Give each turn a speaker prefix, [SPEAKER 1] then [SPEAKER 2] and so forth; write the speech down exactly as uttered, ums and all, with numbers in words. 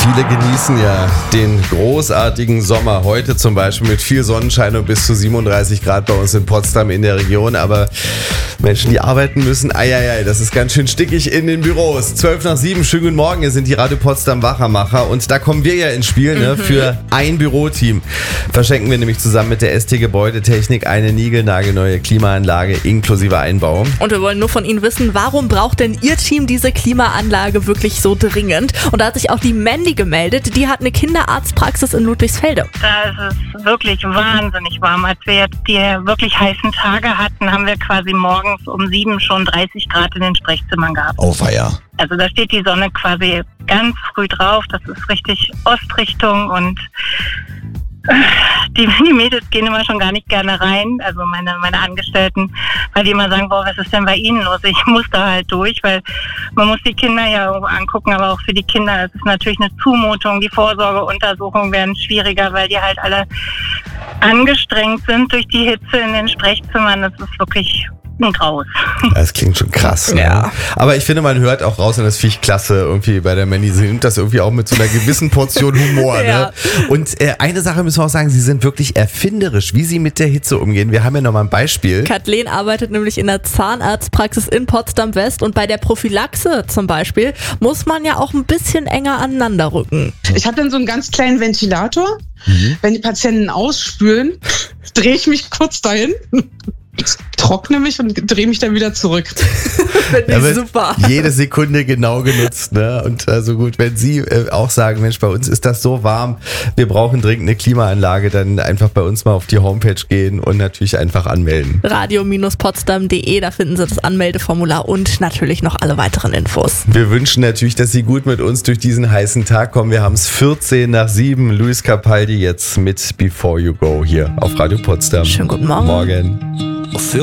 [SPEAKER 1] Viele genießen ja den großartigen Sommer. Heute zum Beispiel mit viel Sonnenschein und bis zu siebenunddreißig Grad bei uns in Potsdam in der Region. Aber Menschen, die arbeiten müssen, eieiei, das ist ganz schön stickig in den Büros. zwölf nach sieben, schönen guten Morgen, hier sind die Radio Potsdam Wachermacher. Und da kommen wir ja ins Spiel, ne? Mhm. Für ein Büroteam verschenken wir nämlich zusammen mit der S T Gebäudetechnik eine niegelnagelneue Klimaanlage inklusive Einbau.
[SPEAKER 2] Und wir wollen nur von Ihnen wissen, warum braucht denn Ihr Team diese Klimaanlage wirklich so dringend? Und da hat sich auch die Mandy gemeldet, die hat eine Kinderarztpraxis in Ludwigsfelde.
[SPEAKER 3] Da ist es wirklich wahnsinnig warm. Als wir jetzt die wirklich heißen Tage hatten, haben wir quasi morgens um sieben schon dreißig Grad in den Sprechzimmern gehabt.
[SPEAKER 4] Oh weia.
[SPEAKER 3] Also da steht die Sonne quasi ganz früh drauf. Das ist richtig Ostrichtung und die, die Mädels gehen immer schon gar nicht gerne rein, also meine, meine Angestellten, weil die immer sagen, boah, was ist denn bei Ihnen los? Ich muss da halt durch, weil man muss die Kinder ja irgendwo angucken, aber auch für die Kinder ist es natürlich eine Zumutung. Die Vorsorgeuntersuchungen werden schwieriger, weil die halt alle angestrengt sind durch die Hitze in den Sprechzimmern. Das ist wirklich ein Graus.
[SPEAKER 1] Das klingt schon krass. Ne?
[SPEAKER 2] Ja.
[SPEAKER 1] Aber ich finde, man hört auch raus, und das finde ich klasse irgendwie bei der Mandy. Sie nimmt das irgendwie auch mit so einer gewissen Portion Humor.
[SPEAKER 2] Ja.
[SPEAKER 1] Ne? Und äh, eine Sache müssen wir auch sagen, sie sind wirklich erfinderisch, wie sie mit der Hitze umgehen. Wir haben ja nochmal ein Beispiel.
[SPEAKER 2] Kathleen arbeitet nämlich in der Zahnarztpraxis in Potsdam West und bei der Prophylaxe zum Beispiel muss man ja auch ein bisschen enger aneinander rücken.
[SPEAKER 5] Ich habe dann so einen ganz kleinen Ventilator. Mhm. Wenn die Patienten ausspülen, drehe ich mich kurz dahin. Ich trockne mich und drehe mich dann wieder zurück.
[SPEAKER 2] Finde ich super.
[SPEAKER 1] Jede Sekunde genau genutzt. Ne? Und also gut, wenn Sie äh, auch sagen, Mensch, bei uns ist das so warm, wir brauchen dringend eine Klimaanlage, dann einfach bei uns mal auf die Homepage gehen und natürlich einfach anmelden.
[SPEAKER 2] radio Bindestrich potsdam Punkt de, da finden Sie das Anmeldeformular und natürlich noch alle weiteren Infos.
[SPEAKER 1] Wir wünschen natürlich, dass Sie gut mit uns durch diesen heißen Tag kommen. Wir haben es vierzehn nach sieben. Luis Capaldi jetzt mit Before You Go hier auf Radio Potsdam.
[SPEAKER 2] Schönen guten Morgen.
[SPEAKER 1] Morgen.